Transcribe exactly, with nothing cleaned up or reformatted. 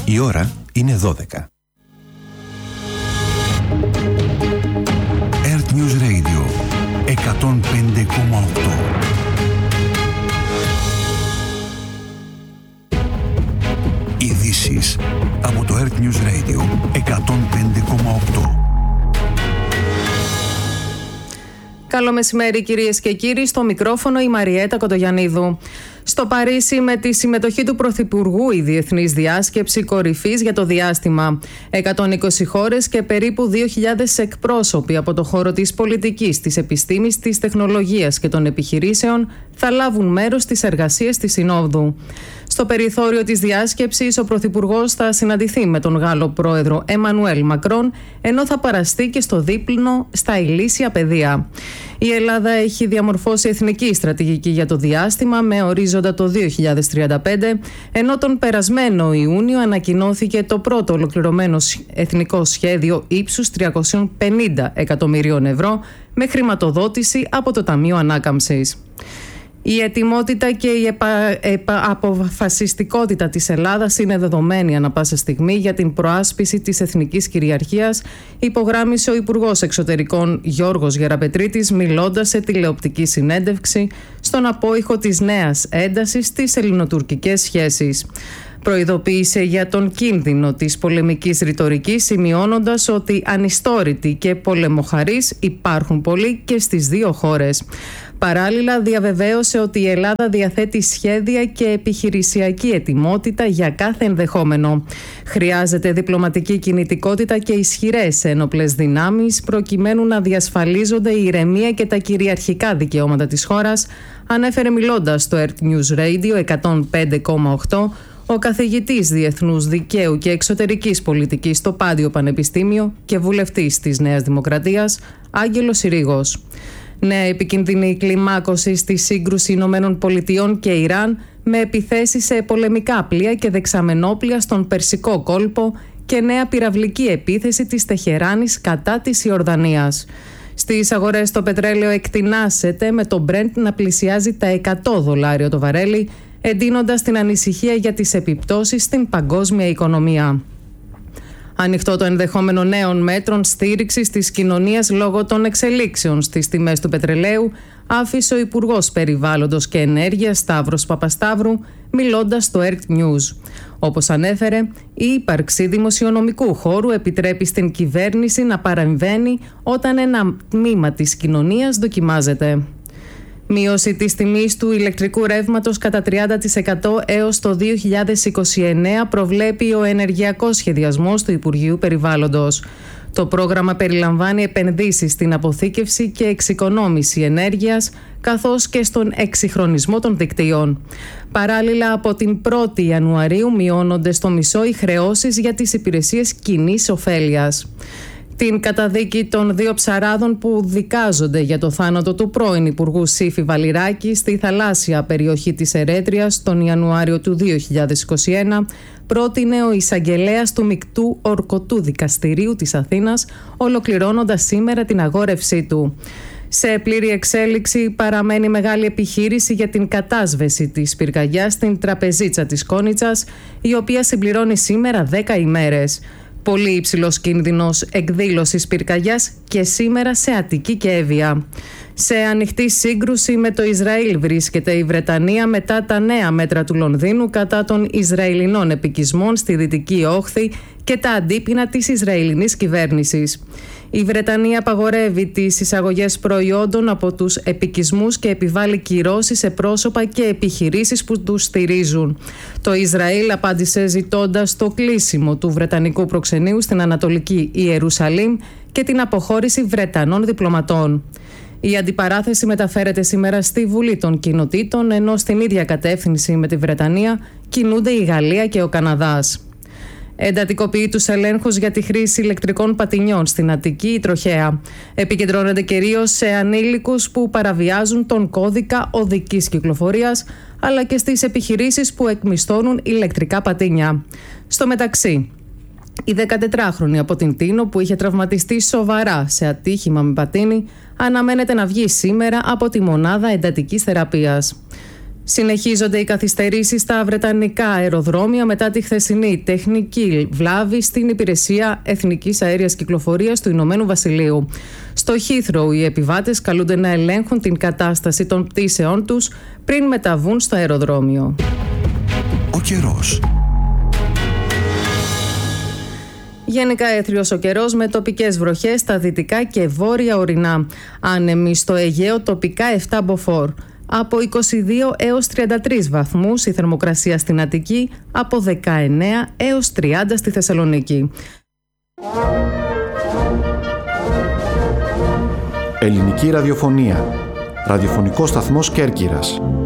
Η ώρα είναι δώδεκα. Earth News Radio εκατόν πέντε κόμμα οκτώ. Ειδήσεις από το Earth News Radio εκατόν πέντε κόμμα οκτώ. Καλό μεσημέρι κυρίες και κύριοι, στο μικρόφωνο η Μαριέτα Κοντογιαννίδου. Στο Παρίσι, με τη συμμετοχή του Πρωθυπουργού, η Διεθνής Διάσκεψη Κορυφής για το Διάστημα. εκατόν είκοσι χώρες και περίπου δύο χιλιάδες εκπρόσωποι από το χώρο της πολιτικής, της επιστήμης, της τεχνολογίας και των επιχειρήσεων θα λάβουν μέρος στις εργασίες της Συνόδου. Στο περιθώριο της διάσκεψης, ο Πρωθυπουργός θα συναντηθεί με τον Γάλλο Πρόεδρο Εμμανουέλ Μακρόν, ενώ θα παραστεί και στο δείπνο στα ηλίσια πεδία. Η Ελλάδα έχει διαμορφώσει εθνική στρατηγική για το διάστημα με ορίζοντα το δύο χιλιάδες τριάντα πέντε, ενώ τον περασμένο Ιούνιο ανακοινώθηκε το πρώτο ολοκληρωμένο εθνικό σχέδιο ύψους τριακόσια πενήντα εκατομμυρίων ευρώ με χρηματοδότηση από το Ταμείο Ανάκαμψης. Η ετοιμότητα και η επα, επα, αποφασιστικότητα της Ελλάδας είναι δεδομένη ανά πάσα στιγμή για την προάσπιση της εθνικής κυριαρχίας, υπογράμμισε ο Υπουργός Εξωτερικών Γιώργος Γεραπετρίτης, μιλώντας σε τηλεοπτική συνέντευξη στον απόϊχο της νέας έντασης στις ελληνοτουρκικές σχέσεις. Προειδοποίησε για τον κίνδυνο της πολεμικής ρητορικής, σημειώνοντας ότι ανιστόρητοι και πολεμοχαρείς υπάρχουν πολλοί και στις δύο χώρες. Παράλληλα, διαβεβαίωσε ότι η Ελλάδα διαθέτει σχέδια και επιχειρησιακή ετοιμότητα για κάθε ενδεχόμενο. Χρειάζεται διπλωματική κινητικότητα και ισχυρές ένοπλες δυνάμεις προκειμένου να διασφαλίζονται η ηρεμία και τα κυριαρχικά δικαιώματα της χώρας, ανέφερε μιλώντας στο Earth News Radio εκατόν πέντε κόμμα οκτώ ο καθηγητής Διεθνούς Δικαίου και Εξωτερικής Πολιτικής στο Πάντιο Πανεπιστήμιο και βουλευτής της Νέας Δημοκρατίας, Άγγελος Συρίγος. Νέα επικίνδυνη κλιμάκωση στη σύγκρουση Ηνωμένων Πολιτειών και Ιράν με επιθέσεις σε πολεμικά πλοία και δεξαμενόπλια στον Περσικό κόλπο και νέα πυραυλική επίθεση της Τεχεράνης κατά της Ιορδανίας. Στις αγορές το πετρέλαιο εκτινάσεται με το Brent να πλησιάζει τα εκατό δολάρια το βαρέλι, εντείνοντας την ανησυχία για τις επιπτώσεις στην παγκόσμια οικονομία. Ανοιχτό το ενδεχόμενο νέων μέτρων στήριξης της κοινωνίας λόγω των εξελίξεων στις τιμές του πετρελαίου, άφησε ο Υπουργός Περιβάλλοντος και Ενέργειας Σταύρος Παπασταύρου, μιλώντας στο Earth News. Όπως ανέφερε, η ύπαρξη δημοσιονομικού χώρου επιτρέπει στην κυβέρνηση να παρεμβαίνει όταν ένα τμήμα της κοινωνίας δοκιμάζεται. Μείωση της τιμής του ηλεκτρικού ρεύματος κατά τριάντα τοις εκατό έως το δύο χιλιάδες είκοσι εννέα προβλέπει ο ενεργειακός σχεδιασμός του Υπουργείου Περιβάλλοντος. Το πρόγραμμα περιλαμβάνει επενδύσεις στην αποθήκευση και εξοικονόμηση ενέργειας, καθώς και στον εξυγχρονισμό των δικτύων. Παράλληλα, από την πρώτη Ιανουαρίου μειώνονται στο μισό οι χρεώσεις για τις υπηρεσίες κοινής ωφέλειας. Την καταδίκη των δύο ψαράδων που δικάζονται για το θάνατο του πρώην Υπουργού Σύφη Βαλιράκη στη θαλάσσια περιοχή της Ερέτριας τον Ιανουάριο του δύο χιλιάδες είκοσι ένα πρότεινε ο εισαγγελέας του Μεικτού Ορκωτού Δικαστηρίου της Αθήνας, ολοκληρώνοντας σήμερα την αγόρευσή του. Σε πλήρη εξέλιξη παραμένει μεγάλη επιχείρηση για την κατάσβεση της πυρκαγιάς στην τραπεζίτσα της Κόνιτσας, η οποία συμπληρώνει σήμερα δέκα ημέρες. Πολύ υψηλός κίνδυνος εκδήλωσης πυρκαγιάς και σήμερα σε Αττική και Εύβοια. Σε ανοιχτή σύγκρουση με το Ισραήλ βρίσκεται η Βρετανία μετά τα νέα μέτρα του Λονδίνου κατά των Ισραηλινών επικισμών στη Δυτική Όχθη και τα αντίπεινα της Ισραηλινής κυβέρνησης. Η Βρετανία απαγορεύει τις εισαγωγές προϊόντων από τους επικισμούς και επιβάλλει κυρώσεις σε πρόσωπα και επιχειρήσεις που τους στηρίζουν. Το Ισραήλ απάντησε ζητώντας το κλείσιμο του Βρετανικού προξενείου στην Ανατολική Ιερουσαλήμ και την αποχώρηση Βρετανών διπλωματών. Η αντιπαράθεση μεταφέρεται σήμερα στη Βουλή των Κοινοτήτων, ενώ στην ίδια κατεύθυνση με τη Βρετανία κινούνται η Γαλλία και ο Καναδάς. Εντατικοποιεί τους ελέγχους για τη χρήση ηλεκτρικών πατινιών στην Αττική η Τροχέα. Επικεντρώνεται κυρίως σε ανήλικους που παραβιάζουν τον κώδικα οδικής κυκλοφορίας, αλλά και στις επιχειρήσεις που εκμισθώνουν ηλεκτρικά πατίνια. Στο μεταξύ, η δεκατετράχρονη από την Τίνο που είχε τραυματιστεί σοβαρά σε ατύχημα με πατίνι αναμένεται να βγει σήμερα από τη μονάδα εντατικής θεραπείας. Συνεχίζονται οι καθυστερήσεις στα βρετανικά αεροδρόμια μετά τη χθεσινή τεχνική βλάβη στην υπηρεσία εθνικής αέριας κυκλοφορίας του Ηνωμένου Βασιλείου. Στο Heathrow οι επιβάτες καλούνται να ελέγχουν την κατάσταση των πτήσεών τους πριν μεταβούν στο αεροδρόμιο. Ο καιρός. Γενικά έθριος ο καιρός με τοπικές βροχές στα δυτικά και βόρεια ορεινά. Άνεμοι στο Αιγαίο, τοπικά επτά μποφόρ. Από είκοσι δύο έως τριάντα τρεις βαθμούς η θερμοκρασία στην Αττική, από δεκαεννέα έως τριάντα στη Θεσσαλονίκη. Ελληνική ραδιοφωνία. Ραδιοφωνικός σταθμός Κέρκυρας.